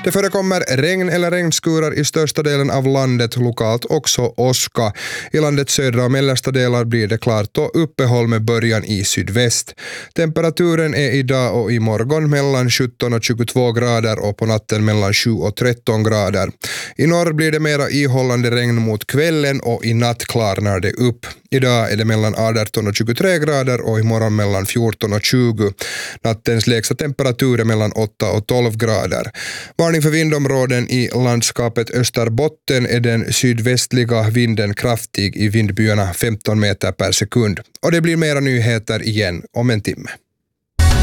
Det förekommer regn eller regnskurar i största delen av landet, lokalt också åska. I landets södra och mellersta delar blir det klart och uppehåll med början i sydväst. Temperaturen är idag och imorgon mellan 17 och 22 grader och på natten mellan 7 och 13 grader. I norr blir det mera ihållande regn mot kvällen och i natt klarnar det upp. Idag är det mellan 18 och 23 grader och imorgon mellan 14 och 20. Nattens lägsta temperatur är mellan 8 och 12 grader. Varning för vindområden i landskapet Österbotten är den sydvästliga vinden kraftig i vindbyarna 15 meter per sekund. Och det blir mera nyheter igen om en timme.